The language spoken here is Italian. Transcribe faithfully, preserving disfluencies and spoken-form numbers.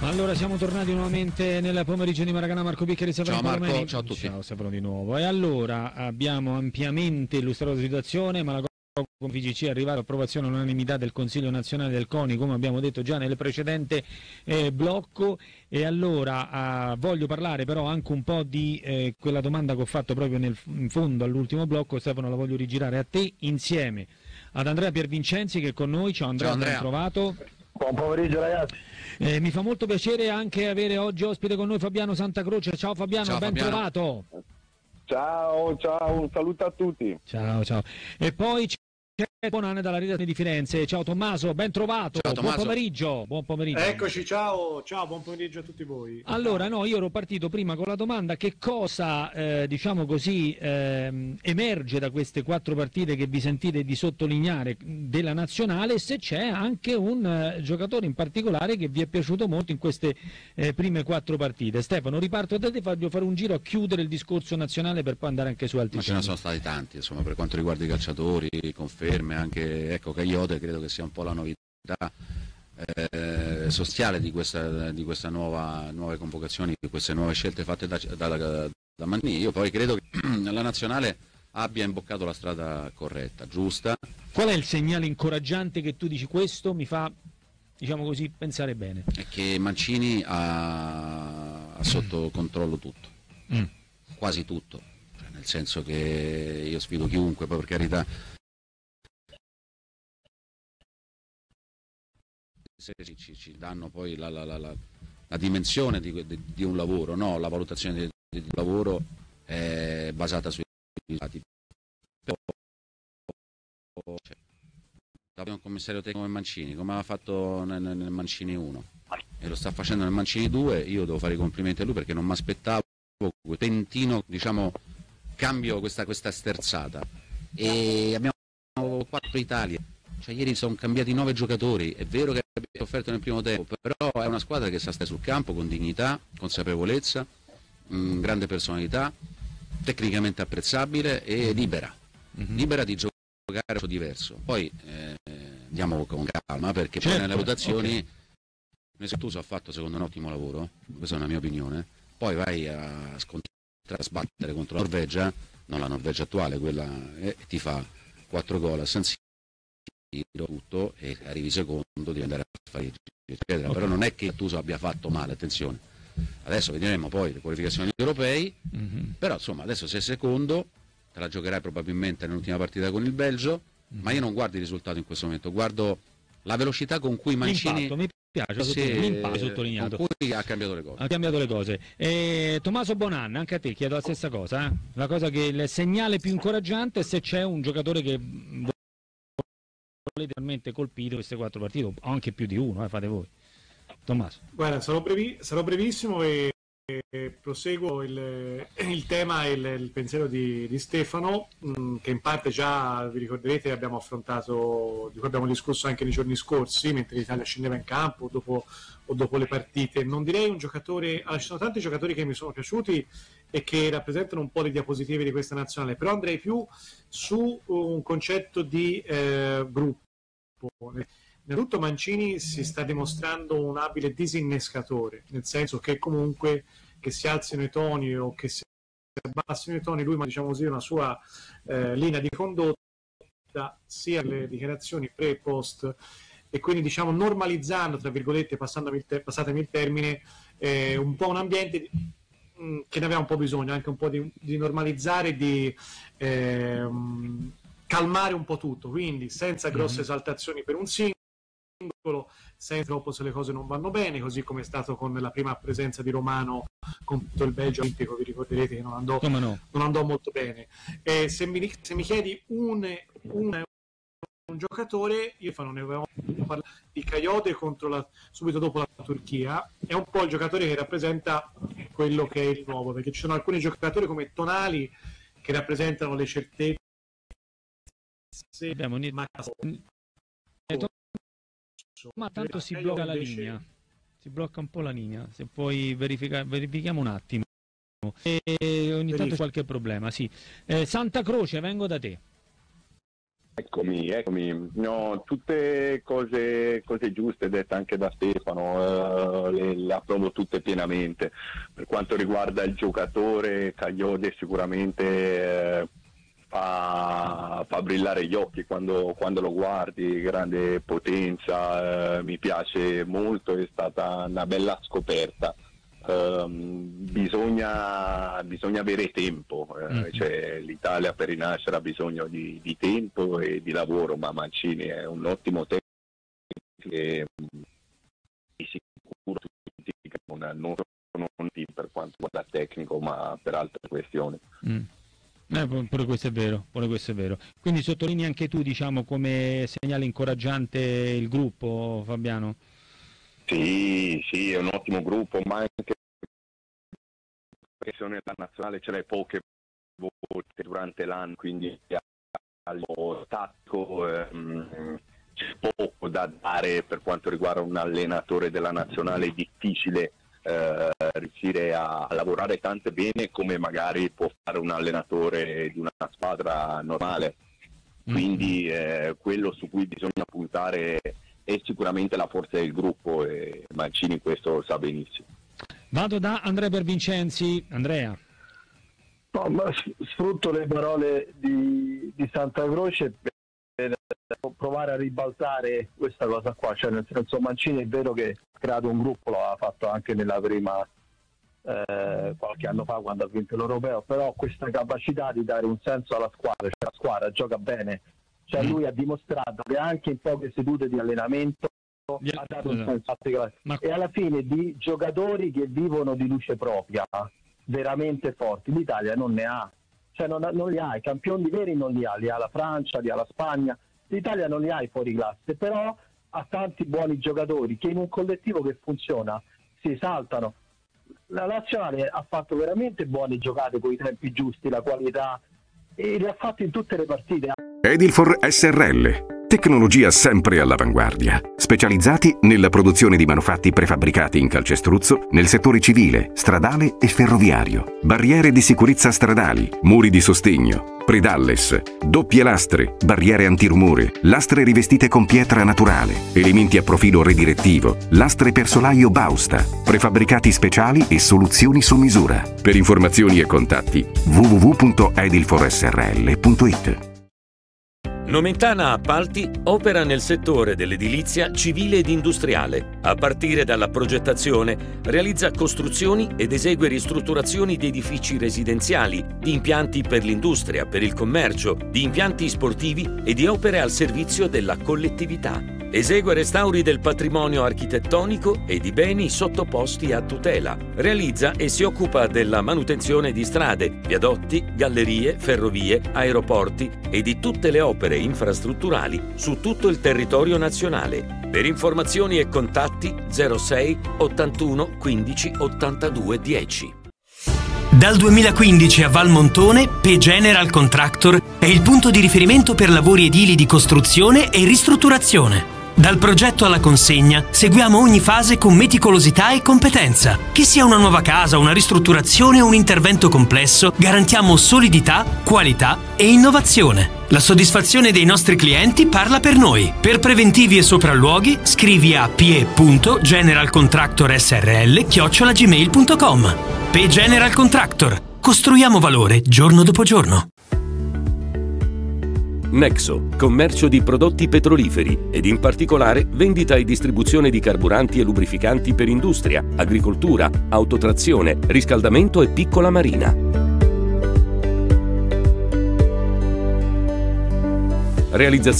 Allora siamo tornati nuovamente nel pomeriggio di Maracanã. Marco Piccheri, ciao Marco, Palomeni. Ciao a tutti. Ciao, Stefano di nuovo. E allora abbiamo ampiamente illustrato la situazione, ma la con F G C è arrivata all'approvazione all'unanimità del Consiglio nazionale del CONI, come abbiamo detto già nel precedente eh, blocco. E allora eh, voglio parlare però anche un po' di eh, quella domanda che ho fatto proprio nel, in fondo all'ultimo blocco. Stefano, la voglio rigirare a te insieme ad Andrea Piervincenzi che è con noi. Ciao Andrea, ben trovato. Buon pomeriggio ragazzi. Eh, mi fa molto piacere anche avere oggi ospite con noi Fabiano Santacroce. Ciao Fabiano, ciao, ben Fabiano. Trovato. Ciao, ciao, un saluto a tutti. Ciao, ciao. E poi c'è Bonanne dalla redazione di Firenze. Ciao Tommaso, ben trovato. Ciao, buon pomeriggio. Buon pomeriggio. Eccoci, ciao, ciao, buon pomeriggio a tutti voi. Allora, no, io ero partito prima con la domanda: che cosa, eh, diciamo così, eh, emerge da queste quattro partite che vi sentite di sottolineare della nazionale, e se c'è anche un eh, giocatore in particolare che vi è piaciuto molto in queste eh, prime quattro partite. Stefano, riparto da te, voglio fare un giro a chiudere il discorso nazionale per poi andare anche su altri. Ma ce ne sono stati tanti, insomma, per quanto riguarda i calciatori, conferme, anche ecco Caiote credo che sia un po' la novità eh, sostanziale di questa, di questa nuova nuove convocazioni, di queste nuove scelte fatte da, da, da, da Mancini. Io poi credo che la nazionale abbia imboccato la strada corretta, giusta. Qual è il segnale incoraggiante che tu dici questo mi fa, diciamo così, pensare bene? È che Mancini ha, ha sotto controllo tutto, mm. quasi tutto, cioè, nel senso che io sfido chiunque, poi per carità se ci, ci, ci danno poi la, la, la, la, la dimensione di, di, di un lavoro, no? La valutazione di, di un lavoro è basata sui risultati. Cioè, un commissario tecnico come Mancini, come aveva fatto nel, nel Mancini uno e lo sta facendo nel Mancini due, io devo fare i complimenti a lui perché non mi aspettavo quel tentino, diciamo, cambio questa, questa sterzata. E abbiamo quattro Italie. Cioè, ieri sono cambiati nove giocatori, è vero che abbiamo sofferto nel primo tempo, però è una squadra che sa stare sul campo con dignità, consapevolezza, mh, grande personalità, tecnicamente apprezzabile e libera, mm-hmm. libera di giocare a diverso. Poi eh, andiamo con calma perché certo, poi nelle votazioni okay. Settuso ha fatto secondo me un ottimo lavoro, questa è una mia opinione, poi vai a scontrare, a sbattere contro la Norvegia, non la Norvegia attuale, quella e ti fa quattro gol a San Siro, tutto e arrivi secondo di andare a fare eccetera. Okay. Però non è che Tuso abbia fatto male, attenzione, adesso vedremo poi le qualificazioni agli europei, mm-hmm. però insomma adesso sei secondo, te la giocherai probabilmente nell'ultima partita con il Belgio, mm-hmm. ma io non guardo il risultato in questo momento, guardo la velocità con cui Mancini mi piace, sì, l'impatto sottolineato, con cui ha cambiato le cose, ha cambiato le cose. E Tommaso Bonanne, anche a te chiedo la stessa cosa, eh? La cosa che il segnale più incoraggiante è se c'è un giocatore che letteralmente colpito queste quattro partite, o anche più di uno, eh, fate voi. Tommaso. Guarda, sarò, brevi, sarò brevissimo e, e proseguo il, il tema e il, il pensiero di, di Stefano, mh, che in parte già vi ricorderete abbiamo affrontato, di cui abbiamo discusso anche nei giorni scorsi, mentre l'Italia scendeva in campo dopo, o dopo le partite. Non direi un giocatore, allora, ci sono tanti giocatori che mi sono piaciuti e che rappresentano un po' le diapositive di questa nazionale, però andrei più su un concetto di eh, gruppo. Innanzitutto Mancini si sta dimostrando un abile disinnescatore, nel senso che comunque che si alzino i toni o che si abbassino i toni, lui, ma diciamo così, una sua eh, linea di condotta sia le dichiarazioni pre e post, e quindi diciamo normalizzando, tra virgolette, passatemi il, ter- passatemi il termine, eh, un po' un ambiente di, mh, che ne aveva un po' bisogno, anche un po' di, di normalizzare, di eh, calmare un po' tutto, quindi senza grosse mm-hmm. esaltazioni per un singolo, senza troppo se le cose non vanno bene, così come è stato con la prima presenza di Romano contro il Belgio olimpico, vi ricorderete che non andò, no. non andò molto bene. E se mi, se mi chiedi un, un, un giocatore, io non ne avevo parlato di Caiote contro la, subito dopo la Turchia, è un po' il giocatore che rappresenta quello che è il nuovo, perché ci sono alcuni giocatori come Tonali che rappresentano le certezze, abbiamo un... ma... ma tanto si blocca la linea, si blocca un po' la linea, se puoi verificare, verifichiamo un attimo, e ogni tanto c'è qualche problema, sì. eh, Santacroce, vengo da te. Eccomi, eccomi. No, tutte cose, cose giuste dette anche da Stefano, eh, le, le approvo tutte pienamente. Per quanto riguarda il giocatore, Kayode sicuramente eh, fa, fa brillare gli occhi quando, quando lo guardi, grande potenza, eh, mi piace molto, è stata una bella scoperta. Um, bisogna, bisogna avere tempo, eh, mm. cioè, l'Italia per rinascere ha bisogno di, di tempo e di lavoro, ma Mancini è un ottimo tecnico e di sicuro non, non sono per quanto riguarda tecnico ma per altre questioni. Mm. Eh, pure questo è vero, pure questo è vero. Quindi sottolinei anche tu, diciamo, come segnale incoraggiante il gruppo, Fabiano? Sì, sì, è un ottimo gruppo, ma anche la nazionale ce l'hai poche volte durante l'anno, quindi allo tattico ehm, c'è poco da dare per quanto riguarda un allenatore della nazionale, è difficile eh, riuscire a, a lavorare tanto bene come magari può fare un allenatore di una squadra normale, quindi eh, quello su cui bisogna puntare è sicuramente la forza del gruppo e Mancini questo lo sa benissimo. Vado da Andrea Bervincenzi. Andrea. No, ma sfrutto le parole di, di Santa Croce per provare a ribaltare questa cosa qua, cioè nel senso Mancini è vero che ha creato un gruppo, lo ha fatto anche nella prima eh, qualche anno fa quando ha vinto l'Europeo, però questa capacità di dare un senso alla squadra, cioè la squadra gioca bene. Cioè lui ha dimostrato che anche in poche sedute di allenamento ha dato un senso Ma... e alla fine di giocatori che vivono di luce propria veramente forti l'Italia non ne ha, cioè non, non li ha, i campioni veri non li ha, li ha la Francia, li ha la Spagna, l'Italia non li ha i fuori classe, però ha tanti buoni giocatori che in un collettivo che funziona si esaltano. La nazionale ha fatto veramente buone giocate con i tempi giusti, la qualità, e le ha fatte in tutte le partite. Edilfor S R L. Tecnologia sempre all'avanguardia. Specializzati nella produzione di manufatti prefabbricati in calcestruzzo nel settore civile, stradale e ferroviario. Barriere di sicurezza stradali, muri di sostegno, predalles, doppie lastre, barriere antirumore, lastre rivestite con pietra naturale, elementi a profilo redirettivo, lastre per solaio Bausta, prefabbricati speciali e soluzioni su misura. Per informazioni e contatti w w w punto edilfor s r l punto i t. Nomentana Appalti opera nel settore dell'edilizia civile ed industriale. A partire dalla progettazione, realizza costruzioni ed esegue ristrutturazioni di edifici residenziali, di impianti per l'industria, per il commercio, di impianti sportivi e di opere al servizio della collettività. Esegue restauri del patrimonio architettonico e di beni sottoposti a tutela. Realizza e si occupa della manutenzione di strade, viadotti, gallerie, ferrovie, aeroporti e di tutte le opere infrastrutturali su tutto il territorio nazionale. Per informazioni e contatti zero sei ottantuno quindici ottantadue dieci. Dal duemilaquindici a Valmontone, P General Contractor è il punto di riferimento per lavori edili di costruzione e ristrutturazione. Dal progetto alla consegna seguiamo ogni fase con meticolosità e competenza. Che sia una nuova casa, una ristrutturazione o un intervento complesso, garantiamo solidità, qualità e innovazione. La soddisfazione dei nostri clienti parla per noi. Per preventivi e sopralluoghi scrivi a p e punto general contractor s r l chiocciola gmail punto com. P General Contractor. Costruiamo valore giorno dopo giorno. Nexo, commercio di prodotti petroliferi ed in particolare vendita e distribuzione di carburanti e lubrificanti per industria, agricoltura, autotrazione, riscaldamento e piccola marina. Realizzazione